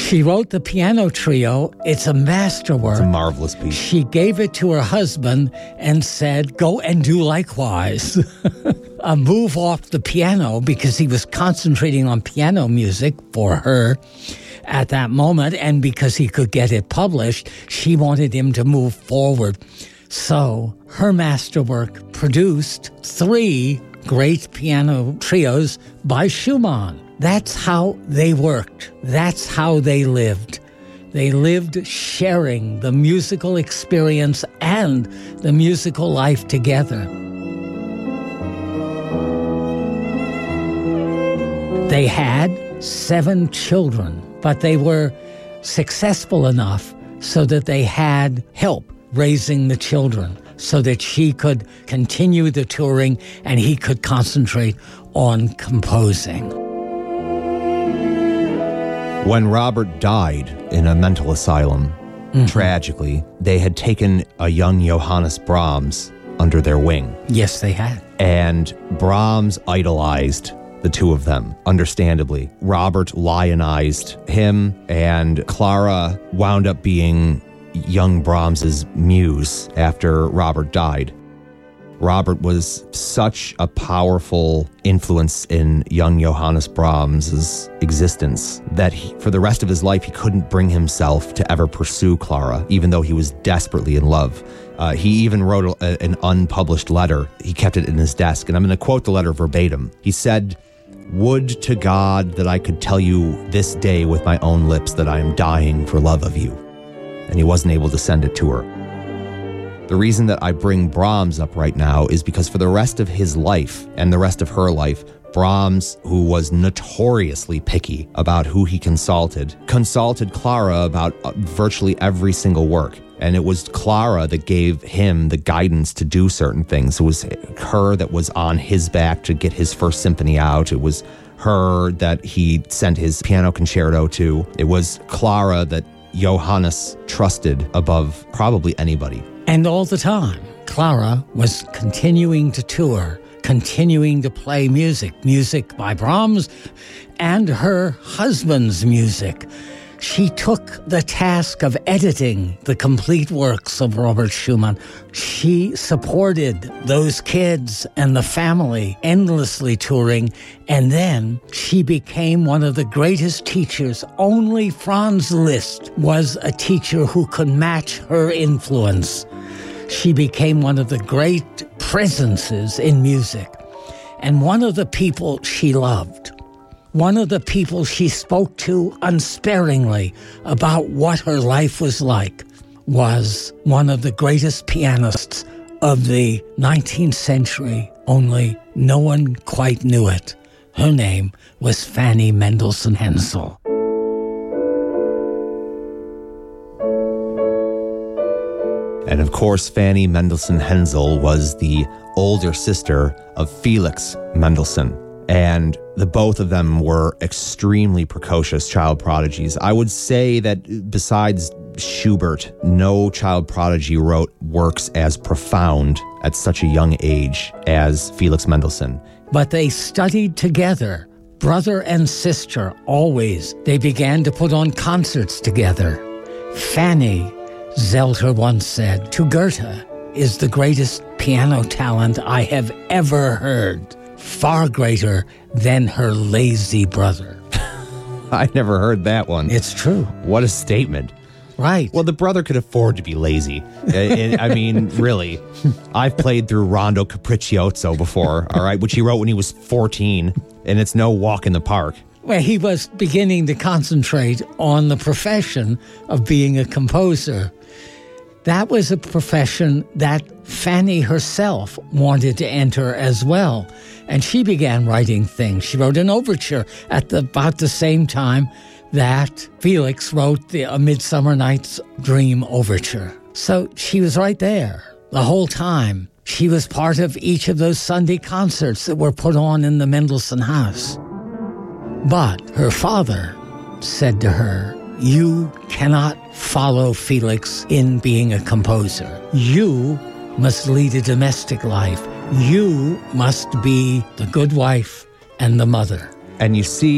She wrote the piano trio. It's a masterwork. It's a marvelous piece. She gave it to her husband and said, go and do likewise. A move off the piano because he was concentrating on piano music for her at that moment, and because he could get it published, she wanted him to move forward. So her masterwork produced 3 great piano trios by Schumann. That's how they worked. That's how they lived. They lived sharing the musical experience and the musical life together. They had 7 children, but they were successful enough so that they had help raising the children so that she could continue the touring and he could concentrate on composing. When Robert died in a mental asylum, tragically, they had taken a young Johannes Brahms under their wing. Yes, they had. And Brahms idolized the two of them, understandably. Robert lionized him, and Clara wound up being young Brahms's muse after Robert died. Robert was such a powerful influence in young Johannes Brahms's existence that for the rest of his life, he couldn't bring himself to ever pursue Clara, even though he was desperately in love. He even wrote an unpublished letter. He kept it in his desk, and I'm going to quote the letter verbatim. He said, "Would to God that I could tell you this day with my own lips that I am dying for love of you." And he wasn't able to send it to her. The reason that I bring Brahms up right now is because for the rest of his life and the rest of her life, Brahms, who was notoriously picky about who he consulted Clara about virtually every single work. And it was Clara that gave him the guidance to do certain things. It was her that was on his back to get his first symphony out. It was her that he sent his piano concerto to. It was Clara that Johannes trusted above probably anybody. And all the time, Clara was continuing to tour, continuing to play music by Brahms and her husband's music. She took the task of editing the complete works of Robert Schumann. She supported those kids and the family, endlessly touring, and then she became one of the greatest teachers. Only Franz Liszt was a teacher who could match her influence. She became one of the great presences in music, and one of the people she loved. One of the people she spoke to unsparingly about what her life was like was one of the greatest pianists of the 19th century, only no one quite knew it. Her name was Fanny Mendelssohn Hensel. And of course, Fanny Mendelssohn Hensel was the older sister of Felix Mendelssohn. And the both of them were extremely precocious child prodigies. I would say that besides Schubert, no child prodigy wrote works as profound at such a young age as Felix Mendelssohn. But they studied together, brother and sister, always. They began to put on concerts together. Fanny, Zelter once said, to Goethe, is the greatest piano talent I have ever heard. Far greater than her lazy brother. I never heard that one. It's true. What a statement. Right. Well, the brother could afford to be lazy. I mean, really. I've played through Rondo Capriccioso before, all right, which he wrote when he was 14, and it's no walk in the park. Well, he was beginning to concentrate on the profession of being a composer. That was a profession that Fanny herself wanted to enter as well. And she began writing things. She wrote an overture at about the same time that Felix wrote the A Midsummer Night's Dream overture. So she was right there the whole time. She was part of each of those Sunday concerts that were put on in the Mendelssohn house. But her father said to her, "You cannot follow Felix in being a composer. You must lead a domestic life. You must be the good wife and the mother." And you see,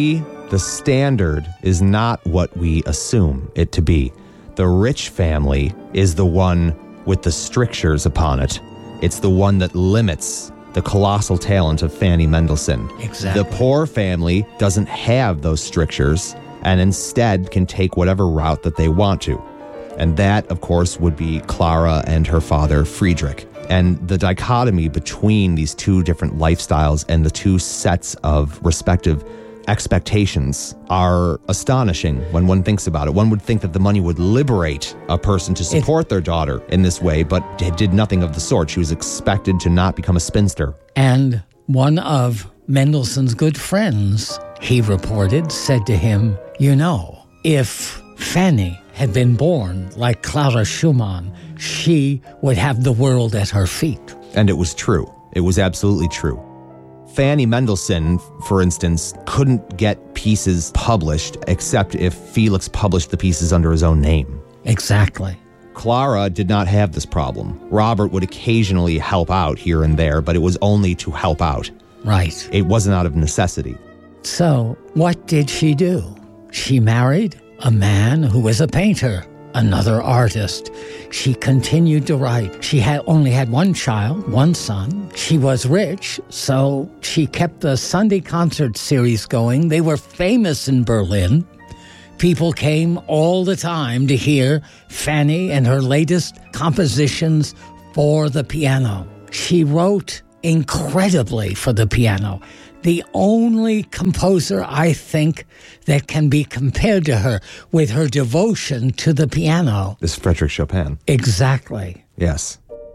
The standard is not what we assume it to be. The rich family is the one with the strictures upon it. It's the one that limits the colossal talent of Fanny Mendelssohn. Exactly. The poor family doesn't have those strictures and instead can take whatever route that they want to. And that, of course, would be Clara and her father, Friedrich. And the dichotomy between these two different lifestyles and the two sets of respective expectations are astonishing when one thinks about it. One would think that the money would liberate a person to support their daughter in this way, but it did nothing of the sort. She was expected to not become a spinster. And one of Mendelssohn's good friends, he reported, said to him, "You know, if Fanny had been born like Clara Schumann, she would have the world at her feet." And it was true. It was absolutely true. Fanny Mendelssohn, for instance, couldn't get pieces published except if Felix published the pieces under his own name. Exactly. Clara did not have this problem. Robert would occasionally help out here and there, but it was only to help out. Right. It wasn't out of necessity. So, what did she do? She married a man who was a painter, another artist. She continued to write. She had only had one child, one son. She was rich, so she kept the Sunday concert series going. They were famous in Berlin. People came all the time to hear Fanny and her latest compositions for the piano. She wrote incredibly for the piano. The only composer, I think, that can be compared to her with her devotion to the piano is Frédéric Chopin. Exactly. Yes.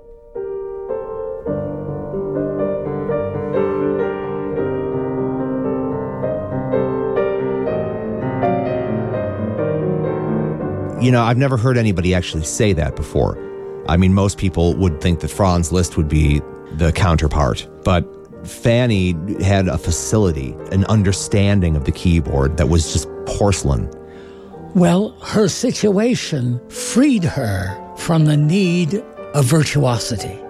You know, I've never heard anybody actually say that before. I mean, most people would think that Franz Liszt would be the counterpart, but Fanny had a facility, an understanding of the keyboard that was just porcelain. Well, her situation freed her from the need of virtuosity.